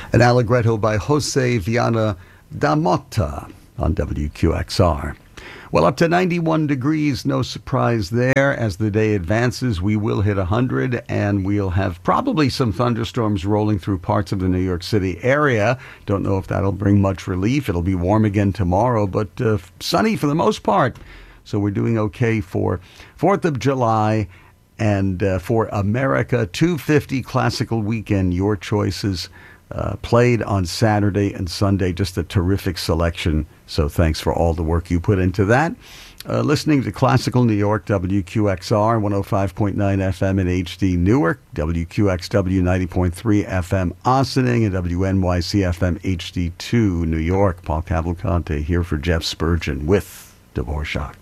An Allegretto by Jose Viana da Mota on WQXR. Well, up to 91 degrees, no surprise there. As the day advances, we will hit 100, and we'll have probably some thunderstorms rolling through parts of the New York City area. Don't know if that'll bring much relief. It'll be warm again tomorrow, but sunny for the most part. So we're doing okay for 4th of July and for America 250 Classical Weekend. Your choices played on Saturday and Sunday. Just a terrific selection. So thanks for all the work you put into that. Listening to Classical New York, WQXR 105.9 FM in HD Newark, WQXW 90.3 FM Ossining, and WNYC FM HD2 New York. Paul Cavalcante here for Jeff Spurgeon with Dvorak.